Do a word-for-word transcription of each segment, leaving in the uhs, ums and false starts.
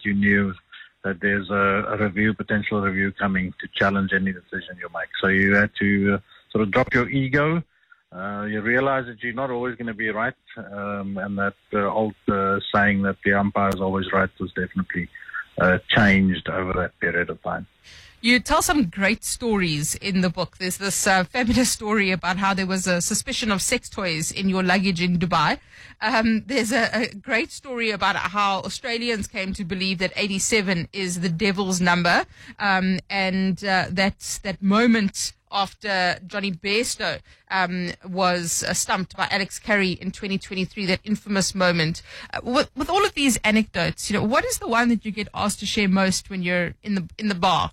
you knew that there's a, a review, potential review coming to challenge any decision you make. So you had to uh, sort of drop your ego. Uh, you realize that you're not always going to be right, um, and that uh, old uh, saying that the umpire is always right was definitely uh, changed over that period of time. You tell some great stories in the book. There's this uh, fabulous story about how there was a suspicion of sex toys in your luggage in Dubai. Um, there's a, a great story about how Australians came to believe that eighty-seven is the devil's number, um, and uh, that that moment after Johnny Bairstow um, was uh, stumped by Alex Carey in twenty twenty-three, that infamous moment. Uh, with, with all of these anecdotes, you know, what is the one that you get asked to share most when you're in the in the bar?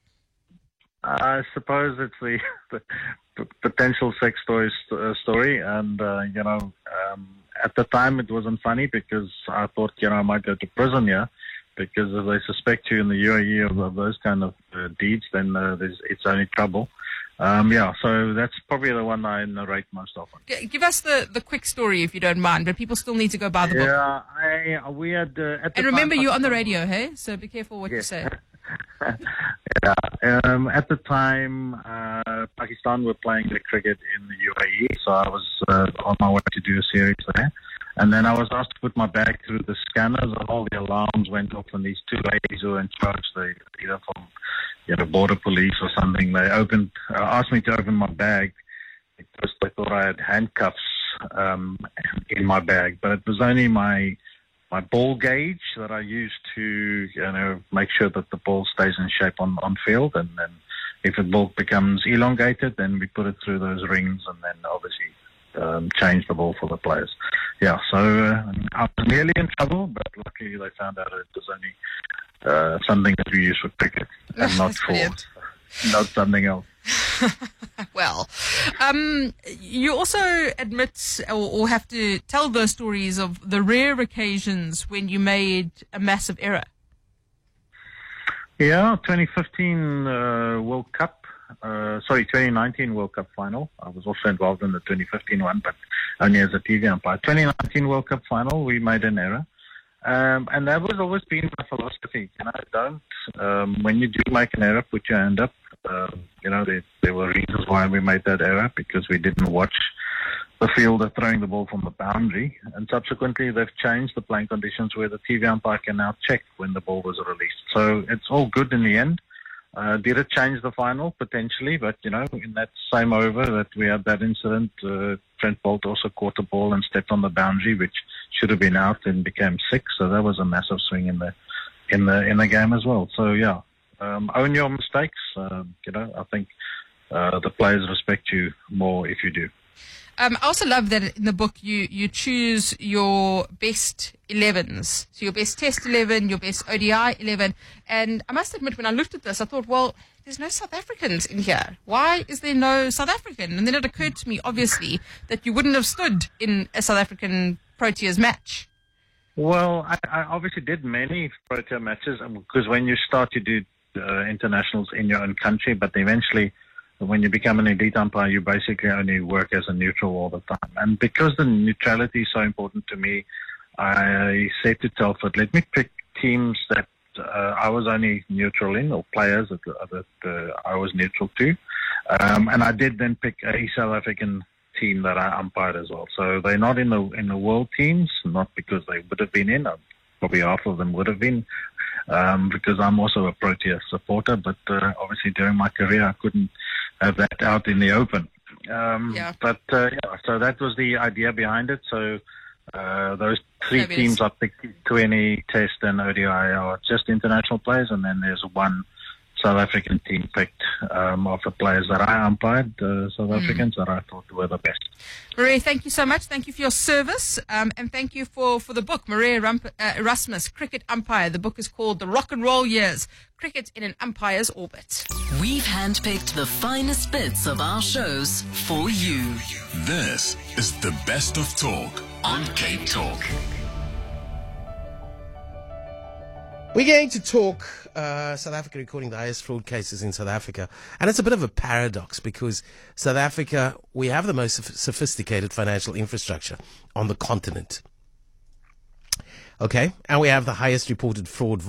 I suppose it's the, the potential sex toy st- uh, story, and uh, you know, um, at the time it wasn't funny because I thought, you know, I might go to prison here, because if they suspect you in the U A E of, of those kind of uh, deeds, then uh, there's, it's only trouble. Um, yeah, so that's probably the one I narrate most often. G- give us the, the quick story if you don't mind, but people still need to go buy the book. Yeah, I we had uh, at the and remember, time, you're on the radio, hey? So be careful what yes. you say. yeah, um, at the time, uh, Pakistan were playing the cricket in the U A E, so I was uh, on my way to do a series there. And then I was asked to put my bag through the scanners, and all the alarms went off, and these two ladies who were in charge, they either from you know, border police or something, they opened, uh, asked me to open my bag because they thought I had handcuffs um, in my bag, but it was only my my ball gauge that I used to, you know, make sure that the ball stays in shape on, on field, and then if the ball becomes elongated, then we put it through those rings, and then obviously um, change the ball for the players. Yeah, so uh, I was nearly in trouble, but luckily they found out it was only uh, something that we use for cricket and not for brilliant. not something else. Well, um, you also admit or, or have to tell those stories of the rare occasions when you made a massive error. Yeah, twenty fifteen uh, World Cup, uh, sorry, twenty nineteen World Cup final. I was also involved in the twenty fifteen one, but only as a T V umpire. twenty nineteen World Cup final, we made an error. Um, and that was always been my philosophy. You know, don't, um, when you do make an error, put your hand up. Um, you know, there, there were reasons why we made that error, because we didn't watch the fielder throwing the ball from the boundary. And subsequently, they've changed the playing conditions where the T V umpire can now check when the ball was released. So it's all good in the end. Uh, did it change the final? Potentially, but, you know, in that same over that we had that incident, uh, Trent Boult also caught the ball and stepped on the boundary, which should have been out, and became six. So that was a massive swing in the in the in the game as well. So yeah, um, own your mistakes. Uh, you know, I think uh, the players respect you more if you do. Um, I also love that in the book you, you choose your best elevens. So your best Test eleven, your best O D I eleven. And I must admit, when I looked at this, I thought, well, there's no South Africans in here. Why is there no South African? And then it occurred to me, obviously, that you wouldn't have stood in a South African Proteas match. Well, I, I obviously did many Protea matches, because when you start, you do uh, internationals in your own country, but eventually, when you become an elite umpire, you basically only work as a neutral all the time. And because the neutrality is so important to me, I said to Telford, let me pick teams that uh, I was only neutral in, or players that, that uh, I was neutral to. Um, and I did then pick a South African team that I umpired as well. So they're not in the in the world teams, not because they would have been in. Probably half of them would have been, um, because I'm also a Protea supporter. But uh, obviously during my career, I couldn't have that out in the open. Um, yeah. But uh, yeah, so that was the idea behind it. So uh, those three Fabulous. teams I picked, twenty Test and O D I, are just international players, and then there's one South African team picked um, of the players that I umpired, uh, South mm. Africans that I thought were the best. Maria, thank you so much. Thank you for your service, um, and thank you for, for the book, Maria Rump- uh, Erasmus, Cricket Umpire. The book is called The Rock and Roll Years, Cricket in an Umpire's Orbit. We've handpicked the finest bits of our shows for you. This is the best of talk on Cape Talk. We're going to talk uh, South Africa recording the highest fraud cases in South Africa. And it's a bit of a paradox, because South Africa, we have the most sophisticated financial infrastructure on the continent. Okay? And we have the highest reported fraud